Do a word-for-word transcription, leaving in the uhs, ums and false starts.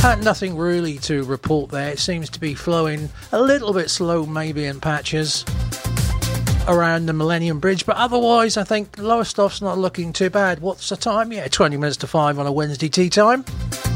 Uh, nothing really to report there. It seems to be flowing a little bit slow, maybe in patches around the Millennium Bridge, but otherwise I think Lowestoft's not looking too bad. What's the time? Yeah, twenty minutes to five on a Wednesday tea time.